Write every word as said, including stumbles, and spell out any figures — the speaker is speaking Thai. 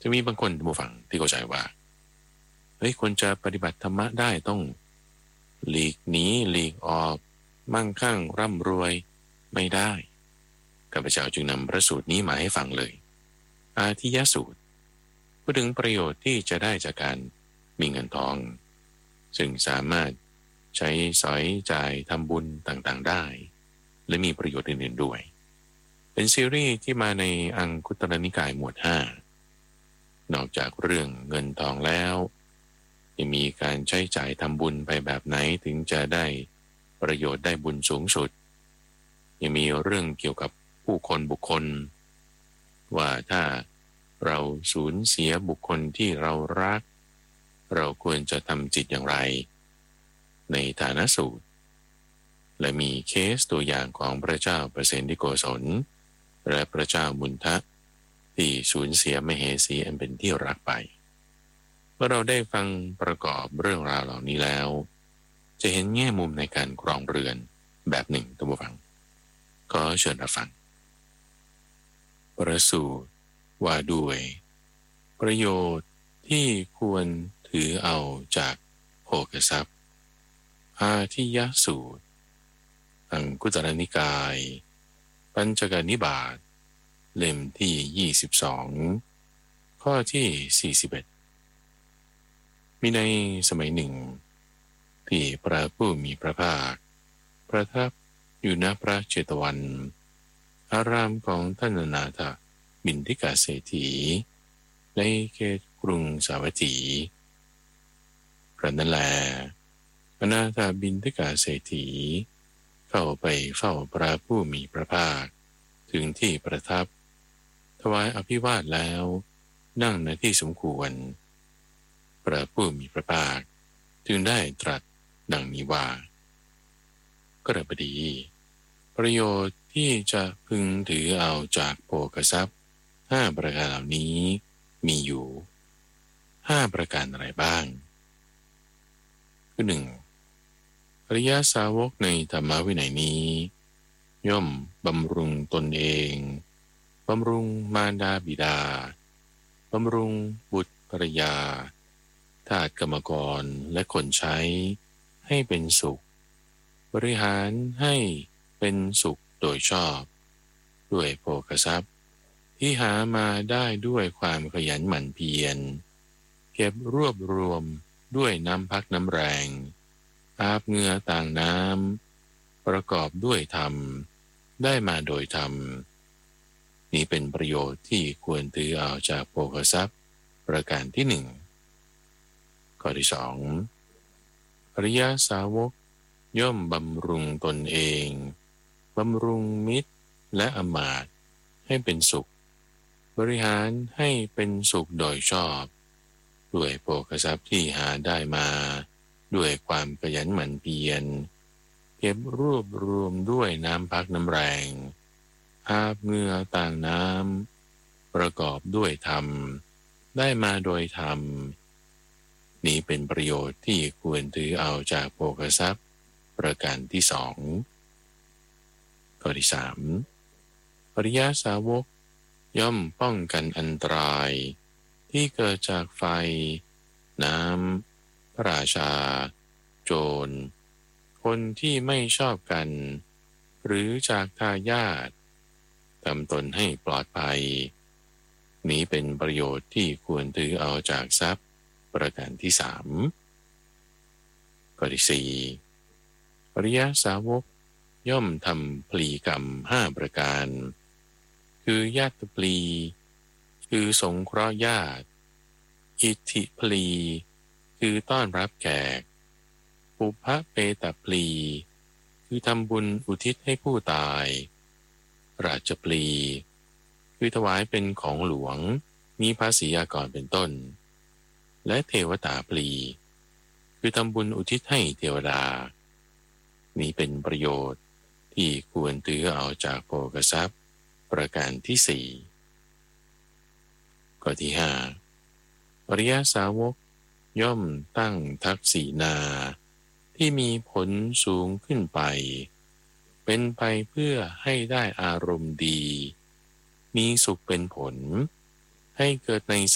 จะมีบางคนผู้ฟังที่เข้าใจว่าเฮ้ยคนจะปฏิบัติธรรมะได้ต้องหลีกหนีหลีกออกมั่งคั่งร่ำรวยไม่ได้ข้าพเจ้าจึงนำพระสูตรนี้มาให้ฟังเลยอาทิยสูตรพูดถึงประโยชน์ที่จะได้จากการมีเงินทองซึ่งสามารถใช้สอยจ่ายทำบุญต่างๆได้และมีประโยชน์อื่นๆด้วยเป็นซีรีส์ที่มาในอังคุตรนิกายหมวดห้านอกจากเรื่องเงินทองแล้วยังมีการใช้จ่ายทำบุญไปแบบไหนถึงจะได้ประโยชน์ได้บุญสูงสุดยังมีเรื่องเกี่ยวกับผู้คนบุคคลว่าถ้าเราสูญเสียบุคคลที่เรารักเราควรจะทำจิตอย่างไรในฐานะสูตรและมีเคสตัวอย่างของพระเจ้าประเสนที่โกศลและพระเจ้ามุนทะที่สูญเสียมเหสีอันเป็นที่รักไปเมื่อเราได้ฟังประกอบเรื่องราวเหล่านี้แล้วจะเห็นแง่มุมในการครองเรือนแบบหนึ่งท่านผู้ฟังก็เชิญรับฟังประสูตรว่าด้วยประโยชน์ที่ควรถือเอาจากโภคทรัพย์อาทิยสูตรอังคุตรนิกายปัญจกนิบาตเล่มที่ยี่สิบสองข้อที่สี่สิบเอ็ดมีในสมัยหนึ่งที่พระผู้มีพระภาคประทับอยู่ณพระเจตวันอารามของท่านอนาถบิณฑิกาเศรษฐีในเขตกรุงสาวัตถีพระนั่นแลอนาถบิณฑิกาเศรษฐีเข้าไปเฝ้าพระผู้มีพระภาคถึงที่ประทับถวายอภิวาทแล้วนั่งในที่สมควรพระผู้มีพระภาคจึงได้ตรัสดังนี้ว่ากระบดีประโยชน์ที่จะพึงถือเอาจากโภคทรัพย์ห้าประการเหล่านี้มีอยู่ห้าประการอะไรบ้างคือหนึ่งอริยสาวกในธรรมวินัยนี้ย่อมบำรุงตนเองบำรุงมารดาบิดาบำรุงบุตรภรรยาทาสกรรมกรและคนใช้ให้เป็นสุขบริหารให้เป็นสุขโดยชอบด้วยโภคทรัพย์ที่หามาได้ด้วยความขยันหมั่นเพียรเก็บรวบรวมด้วยน้ำพักน้ำแรงอาบเหงื่อต่างน้ำประกอบด้วยธรรมได้มาโดยธรรมนี้เป็นประโยชน์ที่ควรถือเอาจากโภคทรัพย์ประการที่หนึ่งข้อที่สองอริยสาวกย่อมบำรุงตนเองบำรุงมิตรและอมาตย์ให้เป็นสุขบริหารให้เป็นสุขโดยชอบด้วยโภคทรัพย์ที่หาได้มาด้วยความขยันหมั่นเพียรเก็บรวบรวมด้วยน้ำพักน้ำแรงอาบเหงื่อต่างน้ำประกอบด้วยธรรมได้มาโดยธรรมนี้เป็นประโยชน์ที่ควรถือเอาจากโภคทรัพย์ประการที่สองข้อที่สามอริยสาวกย่อมป้องกันอันตรายที่เกิดจากไฟน้ำพระราชาโจรคนที่ไม่ชอบกันหรือจากทายาททำตนให้ปลอดภัยนี้เป็นประโยชน์ที่ควรถือเอาจากทรัพย์ประการที่สามข้อที่สี่อริยสาวกย่อมทำพลีกรรมห้าประการคือญาติพลีคือสงเคราะห์ญาติอิทธิพลีคือต้อนรับแขกปุพพเปตพลีคือทำบุญอุทิศให้ผู้ตายราชพลีคือถวายเป็นของหลวงมีภาษียากรเป็นต้นและเทวตาพลีคือทำบุญอุทิศให้เทวดานี้เป็นประโยชน์ที่ควรถือเอาจากโภคทรัพย์ประการที่สี่ข้อที่ห้าอริยสาวกย่อมตั้งทักษิณาที่มีผลสูงขึ้นไปเป็นไปเพื่อให้ได้อารมณ์ดีมีสุขเป็นผลให้เกิดใน